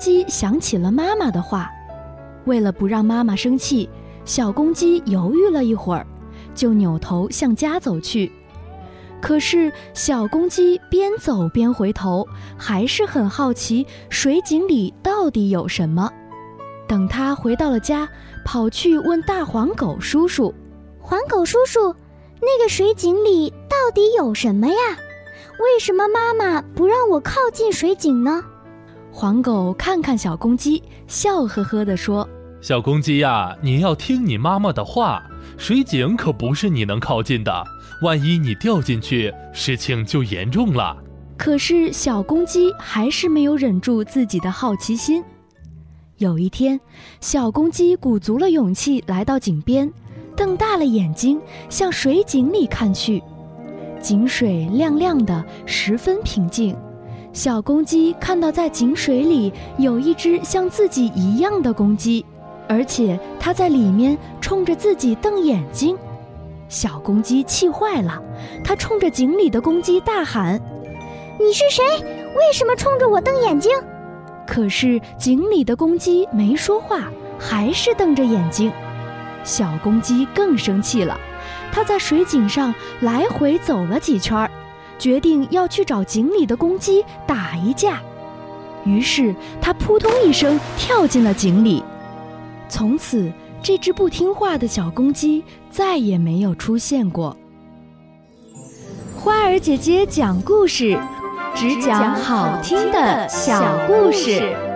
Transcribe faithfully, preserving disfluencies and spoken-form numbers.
鸡想起了妈妈的话，为了不让妈妈生气，小公鸡犹豫了一会儿，就扭头向家走去。可是小公鸡边走边回头，还是很好奇水井里到底有什么。等它回到了家，跑去问大黄狗叔叔： 黄狗叔叔，那个水井里到底有什么呀？为什么妈妈不让我靠近水井呢？ 黄狗看看小公鸡，笑呵呵地说： 小公鸡呀，你要听你妈妈的话，水井可不是你能靠近的，万一你掉进去，事情就严重了。 可是小公鸡还是没有忍住自己的好奇心。有一天，小公鸡鼓足了勇气来到井边，瞪大了眼睛向水井里看去。井水亮亮的，十分平静。小公鸡看到在井水里有一只像自己一样的公鸡，而且它在里面冲着自己瞪眼睛。小公鸡气坏了，它冲着井里的公鸡大喊： 你是谁？为什么冲着我瞪眼睛？ 可是井里的公鸡没说话，还是瞪着眼睛。小公鸡更生气了，它在水井上来回走了几圈，决定要去找井里的公鸡打一架。于是它扑通一声跳进了井里。从此，这只不听话的小公鸡再也没有出现过。花儿姐姐讲故事，只讲好听的小故事。